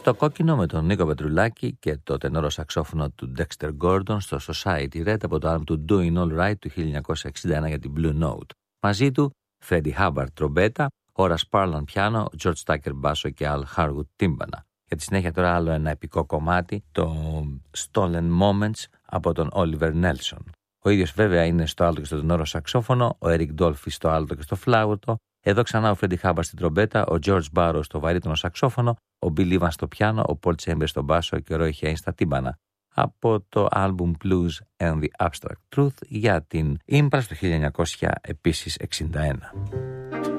Στο κόκκινο με τον Νίκο Πετρουλάκη και το τενόρο σαξόφωνο του Dexter Gordon στο Society Red από το άλμπουμ του Doing All Right του 1961 για την Blue Note. Μαζί του Freddie Hubbard τρομπέτα, Horace Parlan πιάνο, George Tucker μπάσο και Al Harwood τύμπανα. Για τη συνέχεια τώρα άλλο ένα επικό κομμάτι, το Stolen Moments από τον Oliver Nelson. Ο ίδιος βέβαια είναι στο άλτο και στο τενόρο σαξόφωνο, ο Eric Dolphy στο άλτο και στο φλάουτο. Εδώ ξανά ο Freddie Hubbard στην τρομπέτα, ο George Barrow στο βαρύτονο σαξόφωνο, ο Bill Evans στο πιάνο, ο Paul Chambers στο μπάσο και ο Roy Haynes στα τύμπανα. Από το album Blues and the Abstract Truth για την Impulse του 1961.